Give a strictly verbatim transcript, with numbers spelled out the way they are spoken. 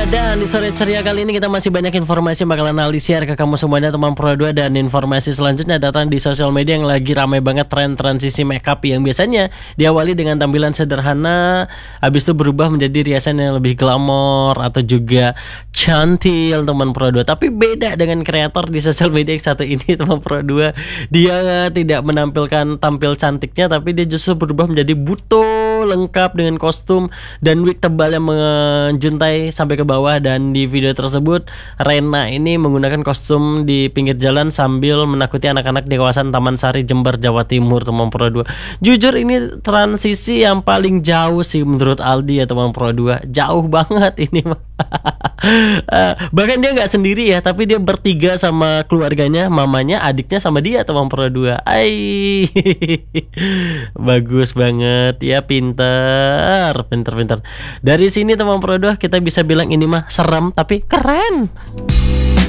dua. Dan di sore ceria kali ini kita masih banyak informasi yang bakalan Ali share ke kamu semuanya teman Pro dua. Dan informasi selanjutnya datang di sosial media yang lagi ramai banget tren transisi makeup yang biasanya diawali dengan tampilan sederhana, habis itu berubah menjadi riasan yang lebih glamor atau juga cantil teman Pro dua. Tapi beda dengan kreator di sosial media yang satu ini teman Pro dua. Dia tidak menampilkan tampil cantiknya, tapi dia justru berubah menjadi buto lengkap dengan kostum dan wig tebal yang menjuntai sampai ke bawah. Dan di video tersebut Rena ini menggunakan kostum di pinggir jalan sambil menakuti anak-anak di kawasan Taman Sari, Jember, Jawa Timur teman Pro dua. Jujur ini transisi yang paling jauh sih menurut Aldi ya teman Pro dua. Jauh banget ini. Bahkan dia nggak sendiri ya, tapi dia bertiga sama keluarganya, mamanya, adiknya sama dia teman Pro dua. Ai. Bagus banget ya, pinter, pinter, pinter. Dari sini teman Pro dua kita bisa bilang ini mah serem tapi keren.